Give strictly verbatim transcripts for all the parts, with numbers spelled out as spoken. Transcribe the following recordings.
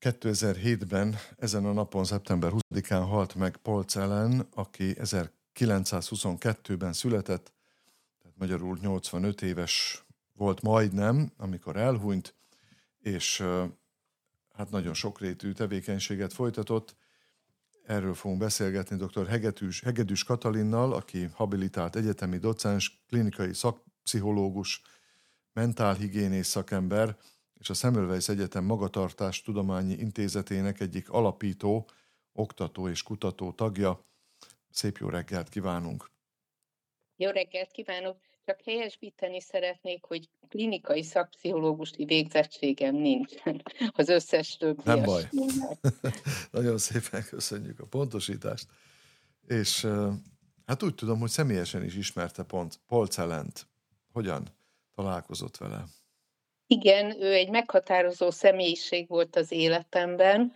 kétezer-hétben ezen a napon, szeptember huszadikán halt meg Polcz Ellen, aki ezerkilencszázhuszonkettőben született, tehát magyarul nyolcvanöt éves volt majdnem, amikor elhunyt, és hát nagyon sokrétű tevékenységet folytatott. Erről fogunk beszélgetni dr. Hegedűs, Hegedűs Katalinnal, aki habilitált egyetemi docens, klinikai szakpszichológus, mentálhigiénész szakember, és a Semmelweis Egyetem Magatartás Tudományi Intézetének egyik alapító, oktató és kutató tagja. Szép jó reggelt kívánunk! Jó reggelt kívánok! Csak helyesbíteni szeretnék, hogy klinikai szakpszichológusi végzettségem nincsen. Az összes többi. Nem baj. Nagyon szépen köszönjük a pontosítást. És hát úgy tudom, hogy személyesen is ismerte pont Polcz Ellent. Hogyan találkozott vele? Igen, ő egy meghatározó személyiség volt az életemben.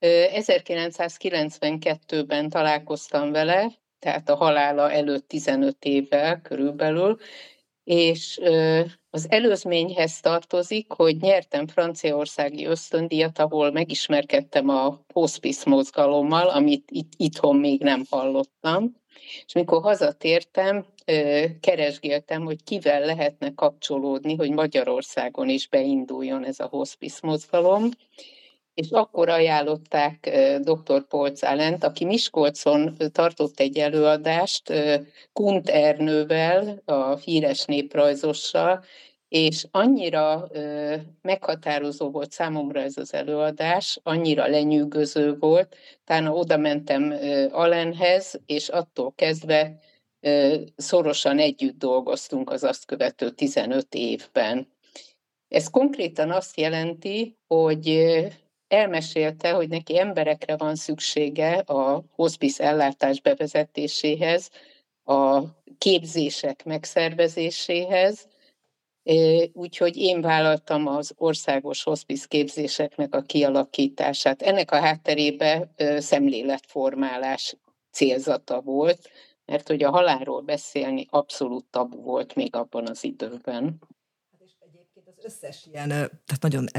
ezerkilencszázkilencvenkettőben találkoztam vele, tehát a halála előtt tizenöt évvel körülbelül, és az előzményhez tartozik, hogy nyertem franciaországi ösztöndíjat, ahol megismerkedtem a hospice mozgalommal, amit itt, itthon még nem hallottam. És mikor hazatértem, keresgéltem, hogy kivel lehetne kapcsolódni, hogy Magyarországon is beinduljon ez a hospice mozgalom. És akkor ajánlották dr. Polcz Ellent, aki Miskolcon tartott egy előadást Kunth Ernővel, a híres néprajzossal, és annyira meghatározó volt számomra ez az előadás, annyira lenyűgöző volt, utána oda mentem Allenhez, és attól kezdve szorosan együtt dolgoztunk az azt követő tizenöt évben. Ez konkrétan azt jelenti, hogy elmesélte, hogy neki emberekre van szüksége a hospice ellátás bevezetéséhez, a képzések megszervezéséhez, úgyhogy én vállaltam az országos hospice képzéseknek a kialakítását. Ennek a hátterében szemléletformálás célzata volt, mert hogy a halálról beszélni abszolút tabu volt még abban az időben. És egyébként az összes ilyen, tehát nagyon